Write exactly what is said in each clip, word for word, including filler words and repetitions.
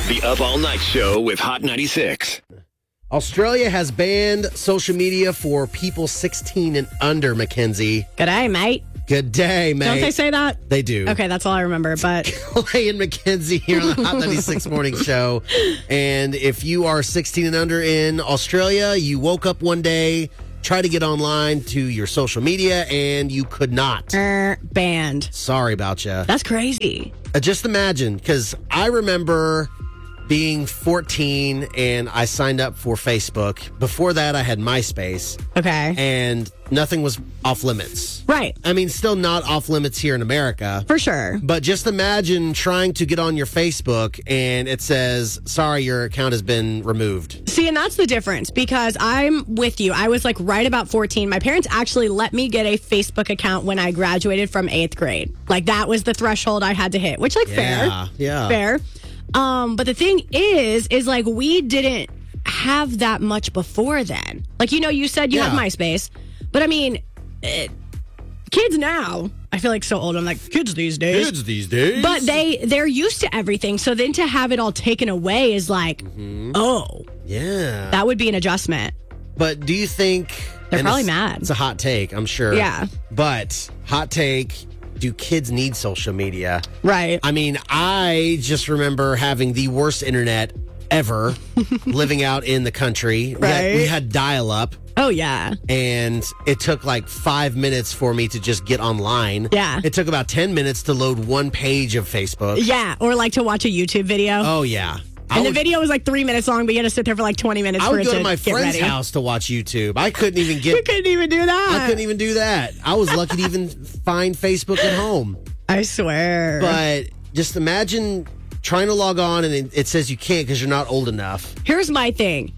The Up All Night Show with Hot ninety-six. Australia has banned social media for people sixteen and under, Mackenzie. Good day, mate. Good day, mate. Don't they say that? They do. Okay, that's all I remember. But Clay and Mackenzie here on the Hot ninety-six Morning Show. And if you are sixteen and under in Australia, you woke up one day, tried to get online to your social media, and you could not. uh, banned. Sorry about you. That's crazy. Uh, just imagine, because I remember being fourteen and I signed up for Facebook. Before that, I had MySpace. Okay. And nothing was off limits. Right. I mean, still not off limits here in America. For sure. But just imagine trying to get on your Facebook and it says, sorry, your account has been removed. See, and that's the difference because I'm with you. I was like right about fourteen. My parents actually let me get a Facebook account when I graduated from eighth grade. Like that was the threshold I had to hit, which like Yeah, fair. yeah. Fair. Um, but the thing is, is like we didn't have that much before then. Like, you know, you said you Yeah. have MySpace, but I mean, it, kids now, I feel like so old. I'm like, kids these days. Kids these days. But they, they're used to everything. So then to have it all taken away is like, Mm-hmm. oh, Yeah. that would be an adjustment. But do you think... They're and probably it's- mad. It's a hot take, I'm sure. Yeah. But hot take, do kids need social media? Right. I mean, I just remember having the worst internet ever living out in the country. We had, Right. we had dial-up, Oh, yeah. and it took like five minutes for me to just get online. Yeah. It took about ten minutes to load one page of Facebook. Yeah. Or like to watch a YouTube video. Oh, yeah. I and would, the video was like three minutes long, but you had to sit there for like twenty minutes I for would it go to to my get friend's ready. house to watch YouTube. I couldn't even You get... couldn't even do that. I couldn't even do that. I was lucky to even find Facebook at home. I swear. But just imagine trying to log on and it, it says you can't because you're not old enough. Here's my thing.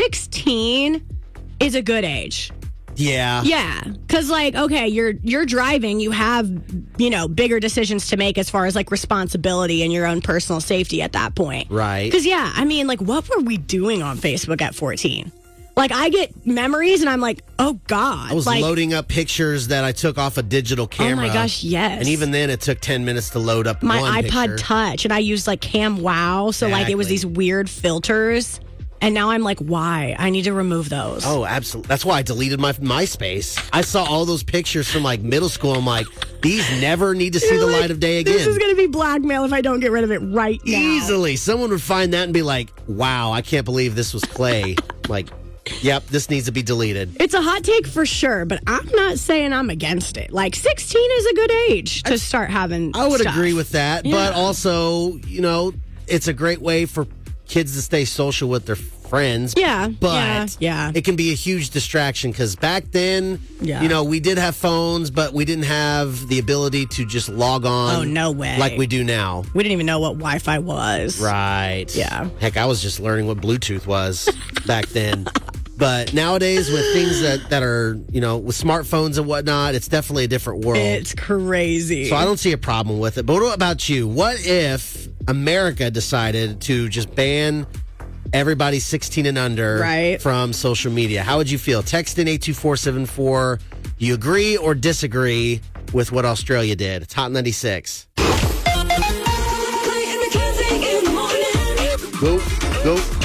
sixteen is a good age. Yeah. Yeah, because like, okay, you're you're driving, you have, you know, bigger decisions to make as far as like responsibility and your own personal safety at that point. Right. Because yeah, I mean, like, what were we doing on Facebook at fourteen? Like, I get memories and I'm like, oh God. I was like, loading up pictures that I took off a digital camera. Oh my gosh, yes. And even then, it took ten minutes to load up my one iPod picture. Touch, and I used like Cam Wow, so like it was Exactly. these weird filters. And now I'm like, why? I need to remove those. Oh, absolutely. That's why I deleted my MySpace. I saw all those pictures from like middle school. I'm like, these never need to see You're the like, light of day again. This is going to be blackmail if I don't get rid of it right now. Easily. Someone would find that and be like, wow, I can't believe this was Clay. Like, yep, this needs to be deleted. It's a hot take for sure, but I'm not saying I'm against it. Like, sixteen is a good age to start having I would stuff. agree with that. But Yeah. also, you know, it's a great way for kids to stay social with their friends. Yeah, But yeah, yeah. it can be a huge distraction because back then, Yeah. you know, we did have phones, but we didn't have the ability to just log on. Oh, no way. Like we do now. We didn't even know what Wi-Fi was. Right. Yeah. Heck, I was just learning what Bluetooth was back then. But nowadays, with things that, that are, you know, with smartphones and whatnot, it's definitely a different world. It's crazy. So I don't see a problem with it. But what about you? What if America decided to just ban everybody sixteen and under Right. from social media? How would you feel? Text in eight two four seven four. Do you agree or disagree with what Australia did? It's Hot ninety-six. Clay and Mackenzie in the morning. Go, go.